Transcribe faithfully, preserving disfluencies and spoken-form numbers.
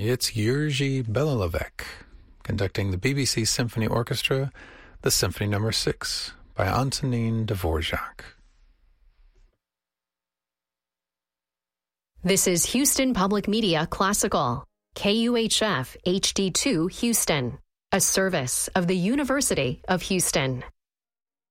it's Jerzy Belalovec conducting the B B C Symphony Orchestra, the Symphony Number Six by Antonin Dvorak. This is Houston Public Media Classical, K U H F H D two Houston, a service of the University of Houston.